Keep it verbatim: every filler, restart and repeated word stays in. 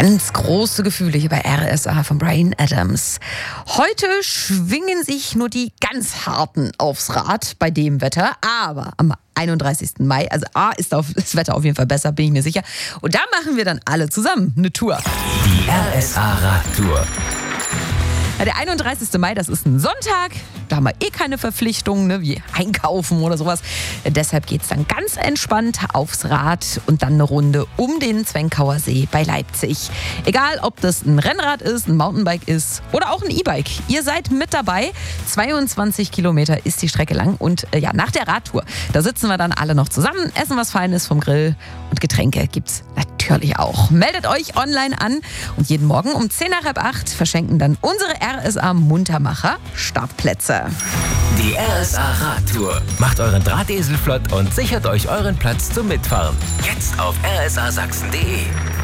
Ganz große Gefühle hier bei R S A von Bryan Adams. Heute schwingen sich nur die ganz Harten aufs Rad bei dem Wetter, aber am einunddreißigsten Mai, also A, ist das Wetter auf jeden Fall besser, bin ich mir sicher. Und da machen wir dann alle zusammen eine Tour. Die R S A Radtour. Ja, der einunddreißigste Mai, das ist ein Sonntag. Da haben wir eh keine Verpflichtungen, ne, wie einkaufen oder sowas. Deshalb geht es dann ganz entspannt aufs Rad und dann eine Runde um den Zwenkauer See bei Leipzig. Egal, ob das ein Rennrad ist, ein Mountainbike ist oder auch ein E-Bike. Ihr seid mit dabei. zweiundzwanzig Kilometer ist die Strecke lang. Und äh, ja, nach der Radtour, da sitzen wir dann alle noch zusammen, essen was Feines vom Grill und Getränke gibt's natürlich auch. Meldet euch online an und jeden Morgen um zehn nach halb acht verschenken dann unsere R S A Muntermacher Startplätze. Die R S A Radtour. Macht euren Drahtesel flott und sichert euch euren Platz zum Mitfahren. Jetzt auf r s a sachsen punkt d e.